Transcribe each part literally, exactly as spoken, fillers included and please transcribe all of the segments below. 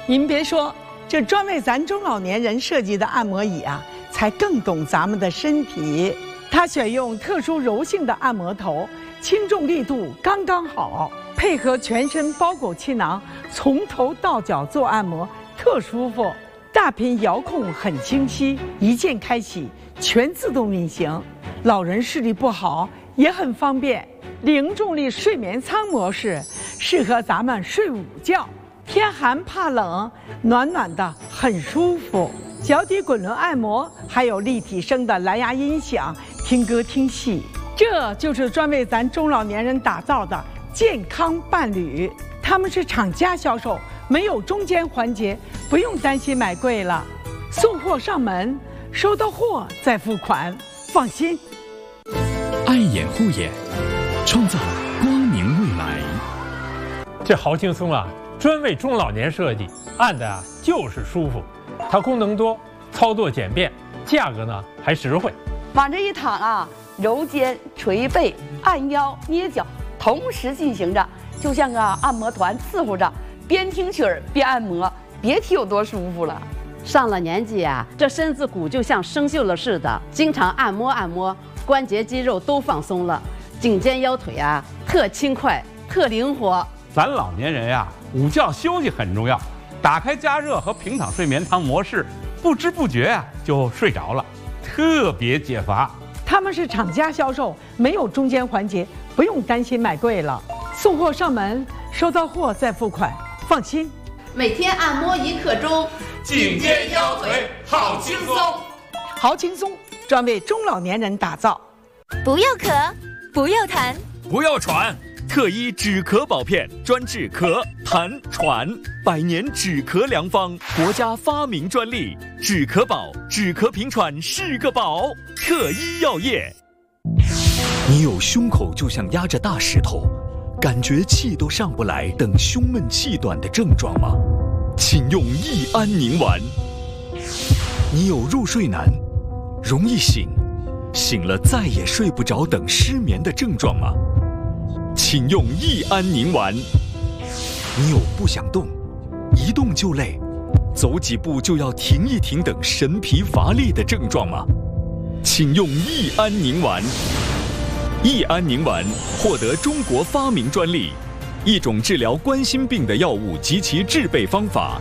您别说，这专为咱中老年人设计的按摩椅啊，才更懂咱们的身体。它选用特殊柔性的按摩头，轻重力度刚刚好，配合全身包裹气囊，从头到脚做按摩特舒服。大屏遥控很清晰，一键开启，全自动运行。老人视力不好也很方便。零重力睡眠舱模式适合咱们睡午觉，天寒怕冷，暖暖的很舒服。脚底滚轮按摩，还有立体声的蓝牙音响，听歌听戏。这就是专为咱中老年人打造的健康伴侣。他们是厂家销售，没有中间环节，不用担心买贵了。送货上门，收到货再付款，放心。 爱眼护眼，创造光明未来。 这好轻松啊！专为中老年设计，按的啊就是舒服。它功能多，操作简便，价格呢还实惠。 往这一躺啊，揉肩、捶背、按腰、捏脚，同时进行着，就像个按摩团伺候着，边听曲儿边按摩，别提有多舒服了。 上了年纪啊，这身子骨就像生锈了似的，经常按摩按摩，关节肌肉都放松了，颈肩腰腿啊特轻快，特灵活。 咱老年人呀，午觉休息很重要，打开加热和平躺睡眠舱模式，不知不觉啊就睡着了，特别解乏。 他们是厂家销售，没有中间环节，不用担心买贵了。送货上门，收到货再付款，放心。 每天按摩一刻钟， 颈肩腰腿好轻松， 好轻松，专为中老年人打造。 不要咳，不要痰， 不要喘。特医止咳宝片专治咳、痰、喘，百年止咳良方，国家发明专利。止咳宝，止咳平喘是个宝。特医药业。 你有胸口就像压着大石头，感觉气都上不来等胸闷气短的症状吗？请用益安宁丸。你有入睡难，容易醒，醒了再也睡不着等失眠的症状吗？请用益安宁丸。你有不想动，一动就累，走几步就要停一停等神疲乏力的症状吗？请用益安宁丸。益安宁丸获得中国发明专利，一种治疗冠心病的药物及其制备方法。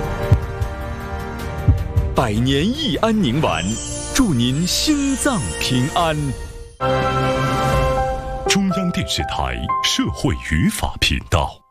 百年益安宁丸，祝您心脏平安。 中央电视台社会语法频道。